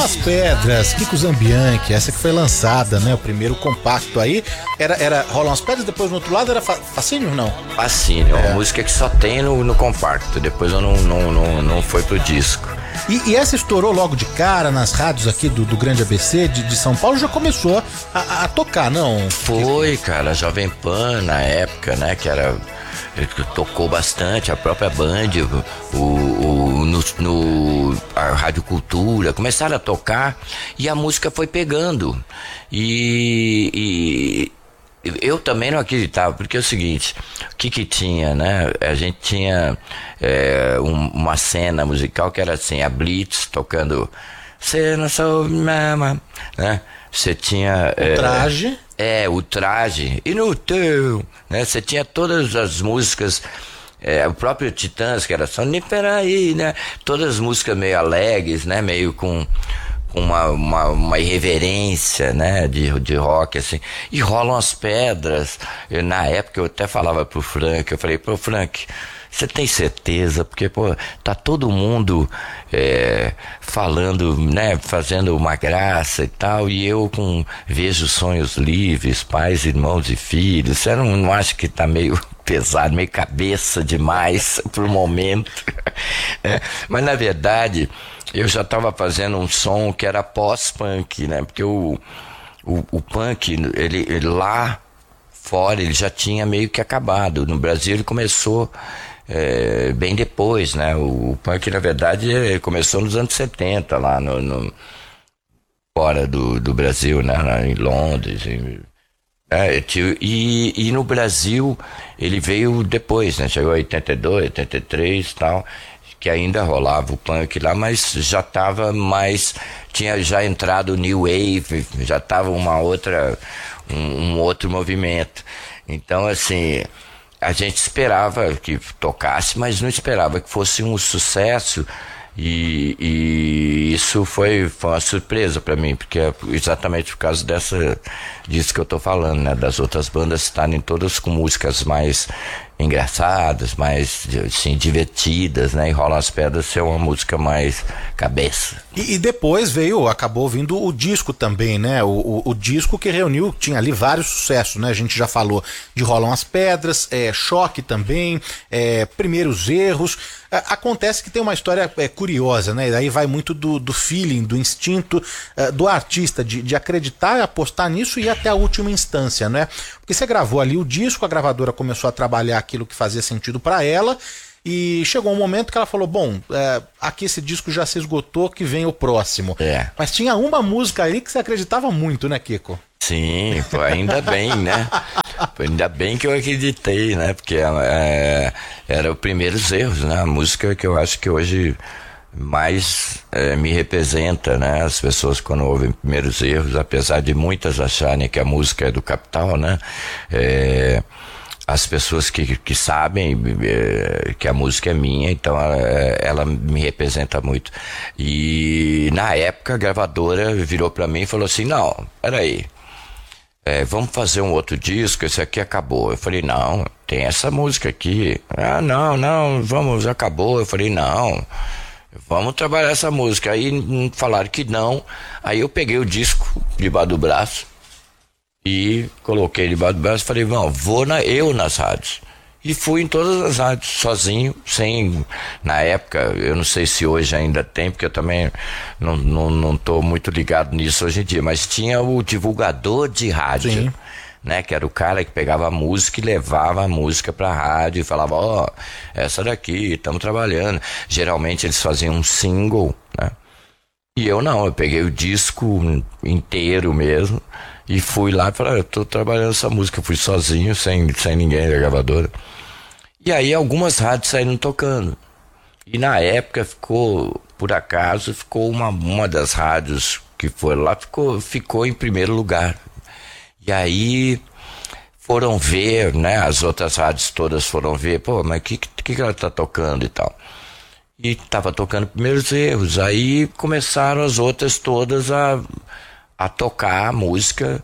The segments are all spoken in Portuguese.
as Pedras, Kiko Zambianchi, essa que foi lançada, né? O primeiro compacto aí. Era Rolam as Pedras, depois no outro lado era Fascínio ou não? Fascínio, uma música que só tem no compacto, depois eu não foi pro disco. E essa estourou logo de cara nas rádios aqui do Grande ABC de São Paulo, já começou a tocar, não? Foi, cara, a Jovem Pan na época, né, que tocou bastante, a própria Band, a Rádio Cultura, começaram a tocar e a música foi pegando. E eu também não acreditava, porque é o seguinte, o que tinha, né? A gente tinha uma cena musical que era assim, a Blitz tocando "Cê não soube mama", né? Você tinha o traje. O traje. E no teu, né? Você tinha todas as músicas, o próprio Titãs, que era Sonífera aí, né? Todas as músicas meio alegres, né? Meio com uma irreverência, né? De rock, assim. E Rolam as Pedras. Na época eu até falava pro Frank, eu falei, Frank, você tem certeza? Porque, tá todo mundo falando, né, fazendo uma graça e tal, e eu vejo sonhos livres, pais, irmãos e filhos. Você não acha que tá meio pesado, meio cabeça demais pro momento? Mas, na verdade, eu já estava fazendo um som que era pós-punk, né, porque o punk, ele lá fora, ele já tinha meio que acabado. No Brasil ele começou bem depois, né? O punk, na verdade, começou nos anos 70, lá fora do Brasil, né? Em Londres. E no Brasil ele veio depois, né? Chegou em 82, 83 e tal, que ainda rolava o punk lá, mas já estava mais, tinha já entrado o New Wave, já estava um outro movimento. Então, assim, a gente esperava que tocasse, mas não esperava que fosse um sucesso, e isso foi uma surpresa para mim, porque é exatamente por causa disso que eu tô falando, né? Das outras bandas estarem todas com músicas mais engraçadas, mais assim, divertidas, né? E Rolam as Pedras ser uma música mais cabeça. E depois acabou vindo o disco também, né? O disco que reuniu, tinha ali vários sucessos, né? A gente já falou de Rolam as Pedras, Choque também, Primeiros Erros. Acontece que tem uma história curiosa, né? E daí vai muito do feeling, do instinto do artista, de acreditar, apostar nisso e ir até a última instância, né? Porque você gravou ali o disco, a gravadora começou a trabalhar aquilo que fazia sentido para ela, e chegou um momento que ela falou, aqui esse disco já se esgotou, que vem o próximo. Mas tinha uma música ali que você acreditava muito, né, Kiko? Sim, ainda bem, né? Ainda bem que eu acreditei, né? Porque era os Primeiros Erros, né? A música que eu acho que hoje mais me representa, né? As pessoas quando ouvem Primeiros Erros, apesar de muitas acharem que a música é do Capital, né? As pessoas que sabem que a música é minha, então ela me representa muito. E na época a gravadora virou pra mim e falou assim, não, peraí, vamos fazer um outro disco, esse aqui acabou. Eu falei, não, tem essa música aqui. Não, vamos, já acabou. Eu falei, não, vamos trabalhar essa música. Aí falaram que não, aí eu peguei o disco debaixo do braço e coloquei debaixo do braço e falei, vou eu nas rádios. E fui em todas as rádios, sozinho, na época, eu não sei se hoje ainda tem, porque eu também não tô muito ligado nisso hoje em dia, mas tinha o divulgador de rádio. Sim. Né, que era o cara que pegava a música e levava a música pra rádio e falava, essa daqui, estamos trabalhando. Geralmente eles faziam um single, né? E eu não, eu peguei o disco inteiro mesmo e fui lá e falei, eu tô trabalhando essa música, eu fui sozinho, sem ninguém da gravadora. E aí algumas rádios saíram tocando. E na época por acaso, uma das rádios que foi lá, ficou em primeiro lugar. E aí foram ver, né, as outras rádios todas foram ver, mas o que ela tá tocando e tal. E tava tocando Primeiros Erros, aí começaram as outras todas a tocar a música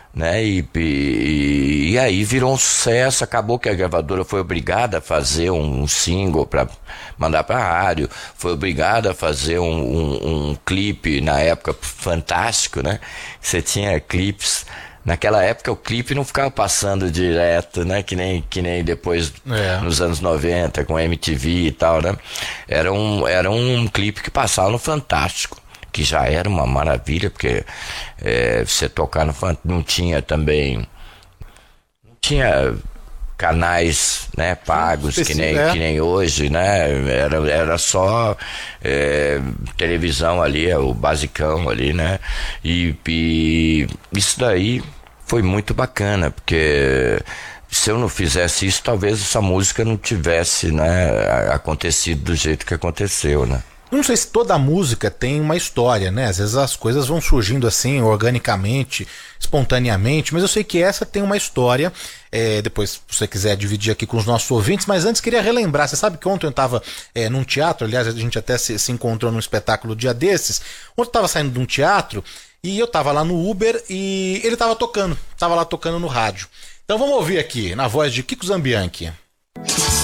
né? E aí virou um sucesso. Acabou que a gravadora foi obrigada a fazer um single para mandar para a rádio, foi obrigada a fazer um clipe, na época fantástico, né? Você tinha clipes. Naquela época o clipe não ficava passando direto, né? Que nem depois nos anos 90 com MTV e tal, né? Era um clipe que passava no Fantástico, que já era uma maravilha, porque você tocar no Fantástico não tinha também, não tinha canais, né, pagos que nem hoje, né? Era só televisão ali, o basicão ali, né? E isso daí foi muito bacana, porque se eu não fizesse isso, talvez essa música não tivesse, né, acontecido do jeito que aconteceu, né? Não sei se toda música tem uma história, né? Às vezes as coisas vão surgindo assim, organicamente, espontaneamente, mas eu sei que essa tem uma história. Depois, se você quiser dividir aqui com os nossos ouvintes, mas antes queria relembrar. Você sabe que ontem eu estava num teatro, aliás, a gente até se encontrou num espetáculo dia desses. Ontem eu estava saindo de um teatro e eu estava lá no Uber e ele estava lá tocando no rádio. Então vamos ouvir aqui, na voz de Kiko Zambianchi.